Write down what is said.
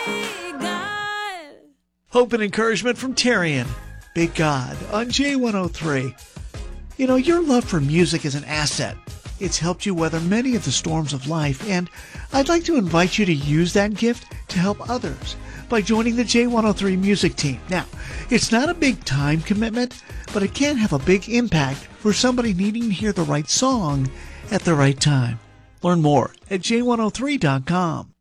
Hope and encouragement from Terrian. Big God on J103. You know, your love for music is an asset. It's helped you weather many of the storms of life, and I'd like to invite you to use that gift to help others by joining the J103 music team. Now, it's not a big time commitment, but it can have a big impact for somebody needing to hear the right song at the right time. Learn more at j103.com.